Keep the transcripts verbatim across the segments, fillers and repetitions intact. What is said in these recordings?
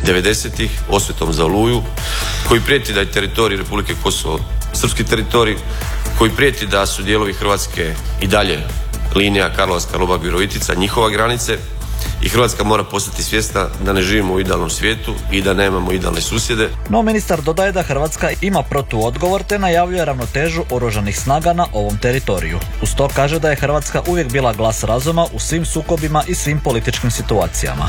devedesetih osvetom za Oluju, koji prijeti da je teritorij Republike Kosovo srpski teritorij, koji prijeti da su dijelovi Hrvatske i dalje linija Karlovac, Karlobag, Virovitica, njihova granice, i Hrvatska mora postati svjesna da ne živimo u idealnom svijetu i da nemamo idealne susjede. No ministar dodaje da Hrvatska ima protuodgovor te najavljuje ravnotežu oružanih snaga na ovom teritoriju. Uz to kaže da je Hrvatska uvijek bila glas razuma u svim sukobima i svim političkim situacijama.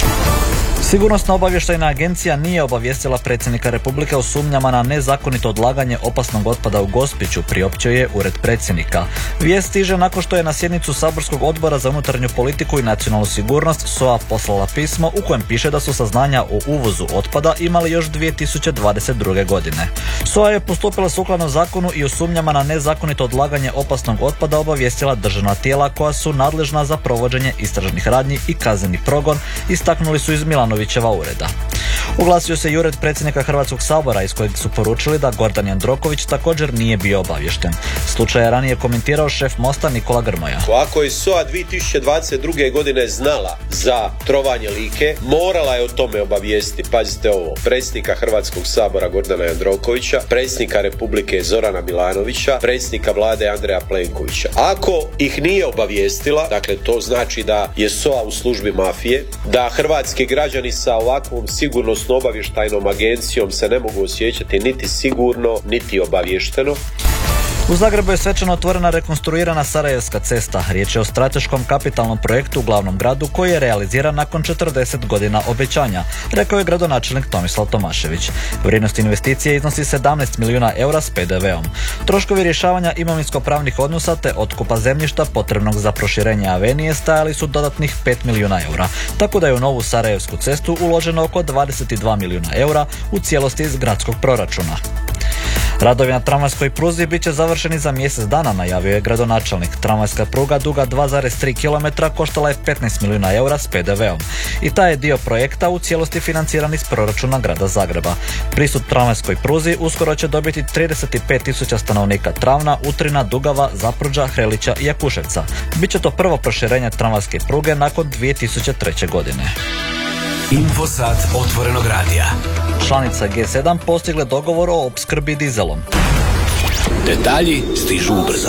Sigurnosna obavještajna agencija nije obavijestila predsjednika Republike o sumnjama na nezakonito odlaganje opasnog otpada u Gospiću, priopćio je Ured predsjednika. Vijest stiže nakon što je na sjednicu Saborskog odbora za unutarnju politiku i nacionalnu sigurnost S O A poslala pismo u kojem piše da su saznanja o uvozu otpada imali još dvije tisuće dvadeset druge. godine. S O A je postupila sukladno zakonu i o sumnjama na nezakonito odlaganje opasnog otpada obavijestila državna tijela koja su nadležna za provođenje istražnih radnji i kazneni progon, istaknuli su iz Milanovićeva ureda. Oglasio se i Ured predsjednika Hrvatskog sabora iz kojeg su poručili da Gordan Jandroković također nije bio obaviješten. Slučaj je ranije komentirao šef Mosta Nikola Grmoja. Ako je S O A dvije tisuće dvadeset druge. godine znala za trovanje Like, morala je o tome obavijestiti, pazite ovo, predsjednika Hrvatskog sabora Gordana Jandrokovića, predsjednika Republike Zorana Milanovića, predsjednika vlade Andreja Plenkovića. Ako ih nije obavijestila, dakle to znači da je S O A u službi mafije, da hrvatski građani sa ovakvom sigurnosno obavještajnom agencijom se ne mogu osjećati niti sigurno, niti obavješteno. U Zagrebu je svečano otvorena rekonstruirana Sarajevska cesta. Riječ je o strateškom kapitalnom projektu u glavnom gradu koji je realiziran nakon četrdeset godina obećanja, rekao je gradonačelnik Tomislav Tomašević. Vrijednost investicije iznosi sedamnaest milijuna eura s P D V-om. Troškovi rješavanja imovinsko-pravnih odnosa te otkupa zemljišta potrebnog za proširenje avenije stajali su dodatnih pet milijuna eura, tako da je u novu Sarajevsku cestu uloženo oko dvadeset dva milijuna eura u cijelosti iz gradskog proračuna. Radovi na tramvajskoj pruzi bit će završeni za mjesec dana, najavio je gradonačelnik. Tramvajska pruga duga dva zarez tri kilometra koštala je petnaest milijuna eura s P D V-om. I taj je dio projekta u cijelosti financiran iz proračuna grada Zagreba. Pristup tramvajskoj pruzi uskoro će dobiti trideset pet tisuća stanovnika Travna, Utrina, Dugava, Zapruđa, Hrelića i Jakuševca. Biće to prvo proširenje tramvajske pruge nakon dvije tisuće treće. godine. Infosat otvorenog radija. Članice G sedam postigle dogovor o opskrbi dizelom. Detalji stižu ubrzo.